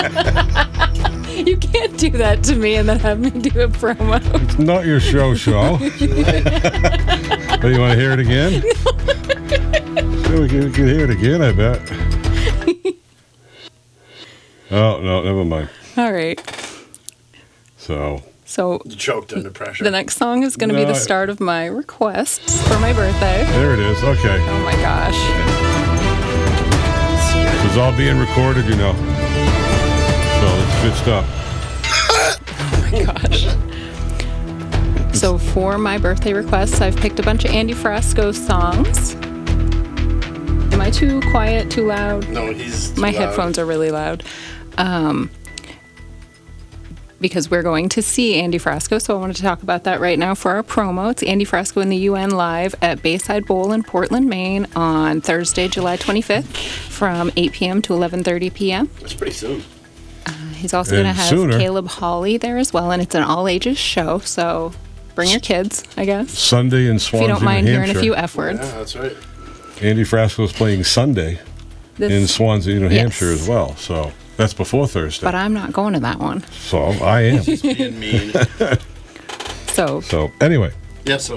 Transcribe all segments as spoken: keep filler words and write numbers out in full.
You can't do that to me and then have me do a promo. It's not your show, show. But you want to hear it again? Sure, we can, we can hear it again, I bet. Oh, no, never mind. All right. So... So You choked under pressure. the next song is going to No, be the I- start of my requests for my birthday. There it is. Okay. Oh my gosh. This is all being recorded, you know. So it's good stuff. Oh my gosh. So for my birthday requests, I've picked a bunch of Andy Frasco songs. Am I too quiet, too loud? No, he's too My loud. headphones are really loud. Um, because we're going to see Andy Frasco, so I wanted to talk about that right now for our promo. It's Andy Frasco in the U N live at Bayside Bowl in Portland, Maine on Thursday, July twenty-fifth from eight p.m. to eleven thirty p.m. That's pretty soon. He's also going to And have sooner. Caleb Hawley there as well, and it's an all-ages show, so bring your kids, I guess. Sunday in If Swansea, you don't mind New hearing a Hampshire. few F words. Yeah, that's right. Andy Frasco is playing Sunday This- in Swansea, New Yes. Hampshire as well. So that's before Thursday. But I'm not going to that one. So I am. Being mean. So, So anyway, Yeah, so.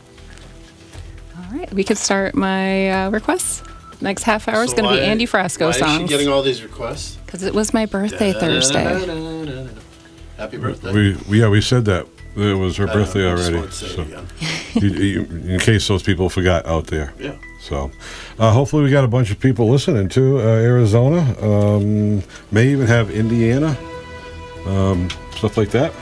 all right, we could start my uh, requests. Next half hour is so going to be why- Andy Frasco why is she songs. getting all these requests? Because it was my birthday Thursday. Da-da-da-da-da-da. Happy birthday. we, we yeah we said that it was her I don't know, birthday I just already. wanted to say it So, again. you, you, in case those people forgot out there. Yeah. So, uh, hopefully we got a bunch of people listening to uh, Arizona. Um, may even have Indiana, um, stuff like that.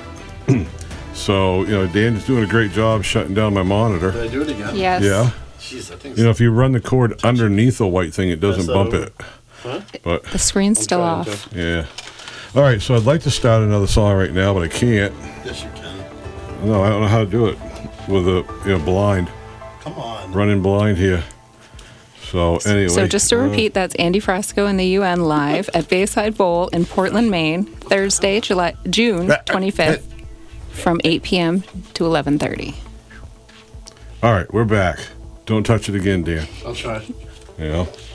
So, you know, Dan's doing a great job shutting down my monitor. Did I do it again? Yes. Yeah. Jeez, I think You know, if you run the cord underneath the white thing, it doesn't That's bump over. it. Huh? But, The screen's I'm still trying off. to- yeah. All right, so I'd like to start another song right now, but I can't. Yes, you can. No, I don't know how to do it with a, you know, blind. Come on. Running blind here. So, anyway. So just to uh, repeat, that's Andy Frasco in the U N live at Bayside Bowl in Portland, Maine, Thursday, July, June twenty-fifth from eight p.m. to eleven thirty. All right, we're back. Don't touch it again, Dan. I'll try. You know?